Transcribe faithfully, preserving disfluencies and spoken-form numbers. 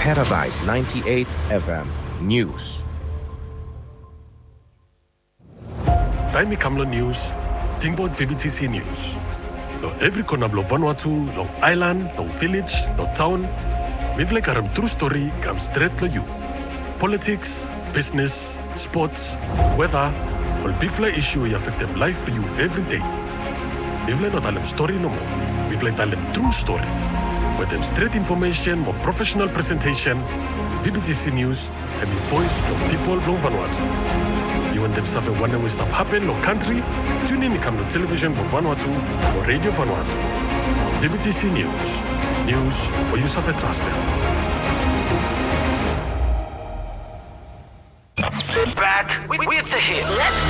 Paradise ninety-eight F M News. Taimi Kamlo News, Tingbot V B T C News. No every corner of Vanuatu, no island, no village, no town. Mivle karam true story ikam straight to you. Politics, business, sports, weather, all big fly issue affect them life for you every day. Mivle not alem story no more. Mivle alem true story. With them straight information, more professional presentation, V B T C News, and the voice of people from Vanuatu. You want them suffer one way stop happen no country? Tune in to come to television for Vanuatu or Radio Vanuatu. V B T C News. News where you suffer trust them. Back with, with the hits.